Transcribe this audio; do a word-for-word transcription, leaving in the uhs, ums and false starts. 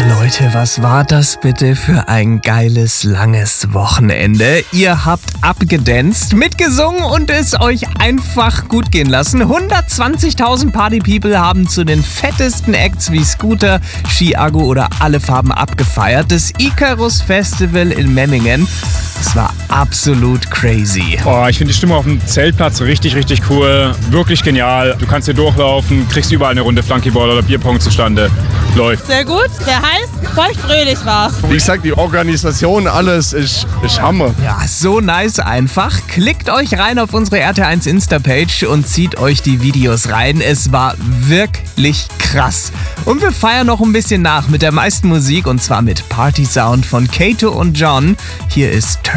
Leute, was war das bitte für ein geiles, langes Wochenende? Ihr habt abgedanced, mitgesungen und es euch einfach gut gehen lassen. hundertzwanzigtausend Party-People haben zu den fettesten Acts wie Scooter, Chiago oder Alle Farben abgefeiert. Das Icarus Festival in Memmingen. Es war absolut crazy. Oh, ich finde die Stimmung auf dem Zeltplatz richtig, richtig cool. Wirklich genial. Du kannst hier durchlaufen, kriegst überall eine Runde Flunkyball oder Bierpong zustande. Läuft. Sehr gut, sehr heiß, feuchtfröhlich war's. Wie gesagt, die Organisation, alles ist, ist Hammer. Ja, so nice einfach. Klickt euch rein auf unsere R T eins Insta-Page und zieht euch die Videos rein. Es war wirklich krass. Und wir feiern noch ein bisschen nach mit der meisten Musik und zwar mit Party Sound von Kato und John. Hier ist